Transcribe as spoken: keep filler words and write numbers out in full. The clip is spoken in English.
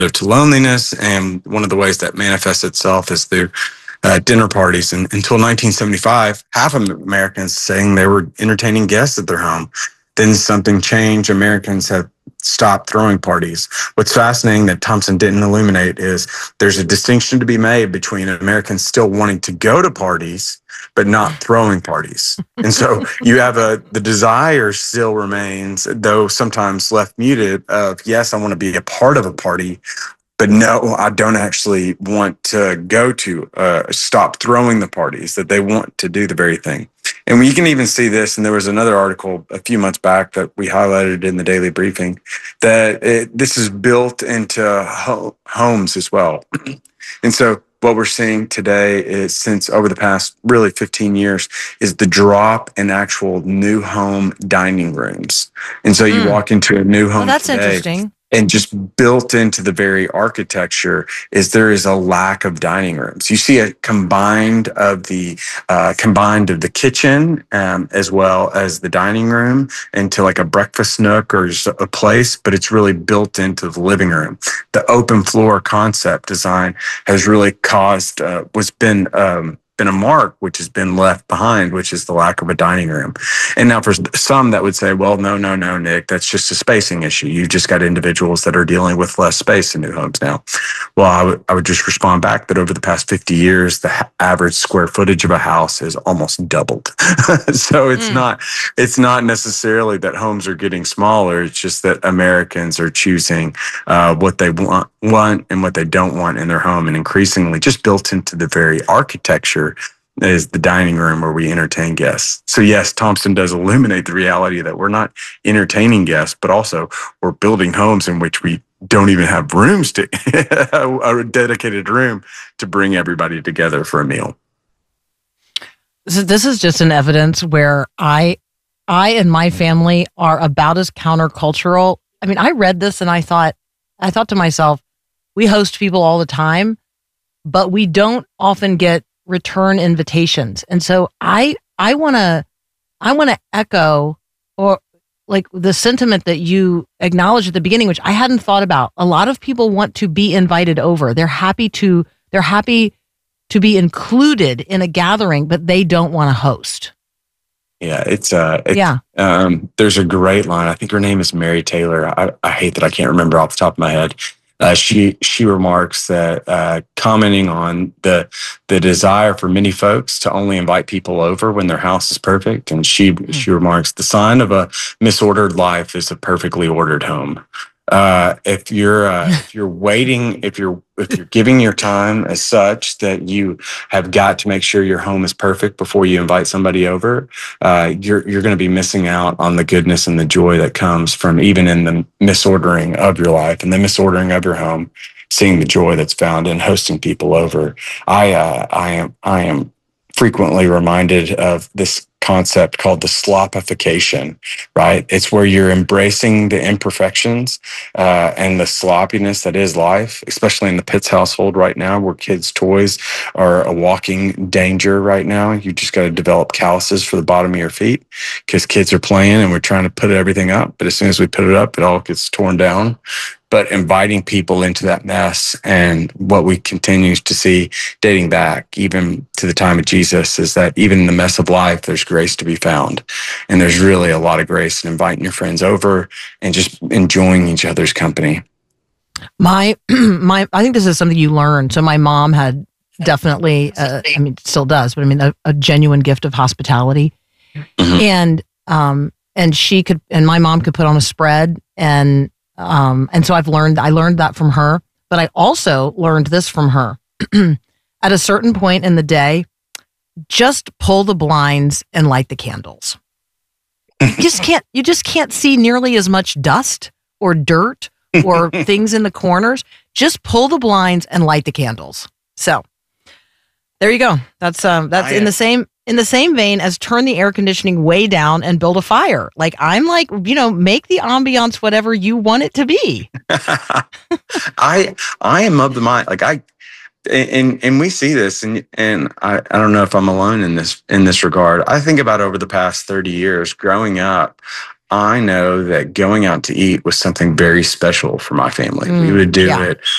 to loneliness. And one of the ways that manifests itself is through uh, dinner parties. And until nineteen seventy-five, half of Americans saying they were entertaining guests at their home. Then something changed. Americans have stopped throwing parties. What's fascinating that Thompson didn't illuminate is there's a distinction to be made between Americans still wanting to go to parties, but not throwing parties. And so you have a, the desire still remains, though sometimes left muted, of, yes, I want to be a part of a party, but no, I don't actually want to go to uh, stop throwing the parties, that they want to do the very thing. And we can even see this, and there was another article a few months back that we highlighted in the daily briefing, that it, this is built into ho- homes as well. And so what we're seeing today is, since over the past really fifteen years, is the drop in actual new home dining rooms. And so you mm. walk into a new home well, that's today, interesting. And just built into the very architecture is there is a lack of dining rooms. You see a combined of the uh, combined of the kitchen um, as well as the dining room into like a breakfast nook or just a place, but it's really built into the living room. The open floor concept design has really caused uh, was been. Um, been a mark which has been left behind, which is the lack of a dining room. And now for some that would say, well, no, no, no, Nick, that's just a spacing issue. You just got individuals that are dealing with less space in new homes now. Well, I would, I would just respond back that over the past fifty years, the average square footage of a house has almost doubled. So it's mm. not, it's not necessarily that homes are getting smaller. It's just that Americans are choosing uh, what they want, want and what they don't want in their home. And increasingly just built into the very architecture is the dining room where we entertain guests. So yes, Thompson does illuminate the reality that we're not entertaining guests, but also we're building homes in which we don't even have rooms to, a dedicated room to bring everybody together for a meal. So this is just an evidence where I, I and my family are about as countercultural. I mean, I read this and I thought, I thought to myself, we host people all the time, but we don't often get return invitations. And so I I want to I want to echo or like the sentiment that you acknowledged at the beginning, which I hadn't thought about. A lot of people want to be invited over. They're happy to they're happy to be included in a gathering, but they don't want to host. Yeah, it's uh it's, yeah. Um there's a great line. I think her name is Mary Taylor. I, I hate that I can't remember off the top of my head. Uh, she she remarks that uh, commenting on the the desire for many folks to only invite people over when their house is perfect, and she mm. she remarks the sign of a misordered life is a perfectly ordered home. Uh, if you're uh, if you're waiting, if you're if you're giving your time as such that you have got to make sure your home is perfect before you invite somebody over, uh, you're you're going to be missing out on the goodness and the joy that comes from even in the misordering of your life and the misordering of your home, seeing the joy that's found in hosting people over. I uh, I am I am frequently reminded of this concept called the slopification, right? It's where you're embracing the imperfections uh, and the sloppiness that is life, especially in the Pitts household right now, where kids' toys are a walking danger right now. You just got to develop calluses for the bottom of your feet because kids are playing and we're trying to put everything up. But as soon as we put it up, it all gets torn down. But inviting people into that mess, and what we continue to see dating back even to the time of Jesus, is that even in the mess of life, there's grace to be found. And there's really a lot of grace in inviting your friends over and just enjoying each other's company. My, my, I think this is something you learn. So my mom had definitely, uh, I mean, still does, but I mean, a, a genuine gift of hospitality. Mm-hmm. And, um, and she could, and my mom could put on a spread, and, Um, and so I've learned, I learned that from her, but I also learned this from her. At a certain point in the day, just pull the blinds and light the candles. You just can't, you just can't see nearly as much dust or dirt or things in the corners. Just pull the blinds and light the candles. So there you go. That's, um, that's in the same, in the same vein as turn the air conditioning way down and build a fire. Like, I'm like, you know, make the ambiance whatever you want it to be. I I am of the mind, like I, and and we see this, and and I, I don't know if I'm alone in this in this regard. I think about over the past thirty years growing up, I know that going out to eat was something very special for my family. Mm, we would do yeah. it